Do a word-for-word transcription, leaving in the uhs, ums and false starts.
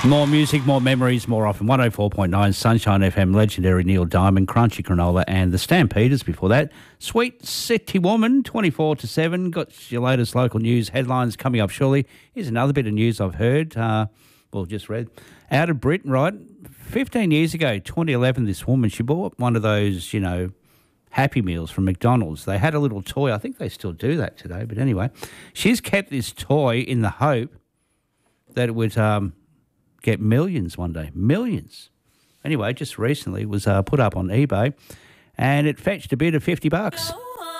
More music, more memories, more often. one oh four point nine Sunshine F M, legendary Neil Diamond, Crunchy Granola and the Stampeders before that. Sweet City Woman, twenty-four to seven. Got your latest local news headlines coming up shortly. Here's another bit of news I've heard, uh, well, just read. Out of Britain, right? fifteen years ago, twenty eleven, this woman, she bought one of those, you know, Happy Meals from McDonald's. They had a little toy. I think they still do that today. But anyway, she's kept this toy in the hope that it would... Um, get millions one day. Millions. Anyway, just recently it was uh, put up on eBay and it fetched a bid of fifty bucks.